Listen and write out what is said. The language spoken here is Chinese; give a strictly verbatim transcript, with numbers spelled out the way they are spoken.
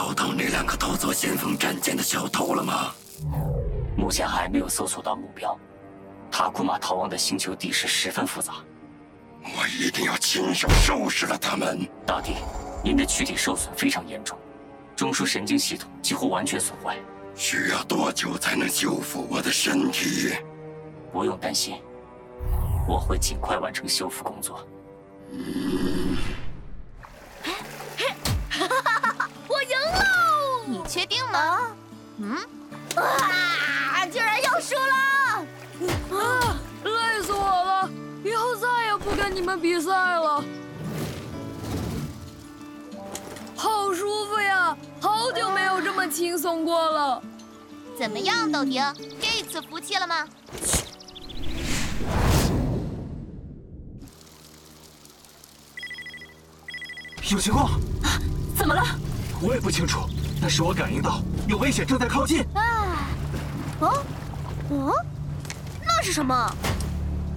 找到那两个偷走先锋战舰的小偷了吗？ 目前还没有搜索到目标。塔库马逃亡的星球地势十分复杂， 我一定要亲手收拾了他们。 大帝，您的躯体受损非常严重，中枢神经系统几乎完全损坏。 需要多久才能修复我的身体？ 不用担心，我会尽快完成修复工作。 嗯。 我赢喽！你确定吗？嗯。啊！竟然要输了！ 啊！累死我了！以后再也不跟你们比赛了。好舒服呀！好久没有这么轻松过了。 怎么样，豆丁？这次服气了吗？ 有情况！ 啊，怎么了？ 我也不清楚，但是我感应到有危险正在靠近。 啊！哦，哦，那是什么？